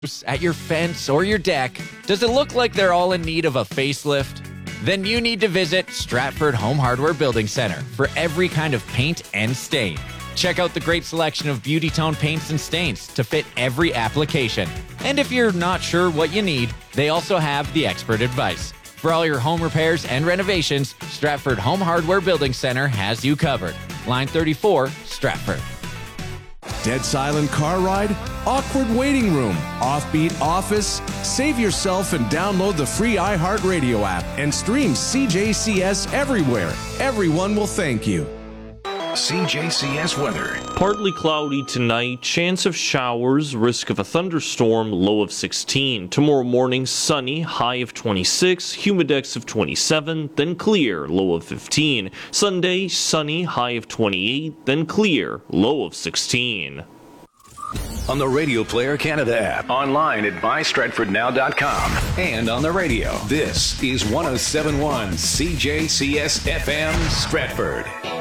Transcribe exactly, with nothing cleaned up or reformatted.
at your fence or your deck, does it look like they're all in need of a facelift? Then you need to visit Stratford Home Hardware Building Center for every kind of paint and stain. Check out the great selection of Beauty Tone paints and stains to fit every application. And if you're not sure what you need, they also have the expert advice. For all your home repairs and renovations, Stratford Home Hardware Building Center has you covered. Line thirty-four, Stratford. Dead silent car ride? Awkward waiting room? Offbeat office? Save yourself and download the free iHeartRadio app and stream C J C S everywhere. Everyone will thank you. C J C S weather. Partly cloudy tonight, chance of showers, risk of a thunderstorm, low of sixteen. Tomorrow morning, sunny, high of twenty-six, humidex of twenty-seven, then clear, low of fifteen. Sunday, sunny, high of twenty-eight, then clear, low of sixteen. On the Radio Player Canada app, online at buy stratford now dot com, and on the radio. This is one oh seven point one C J C S F M Stratford.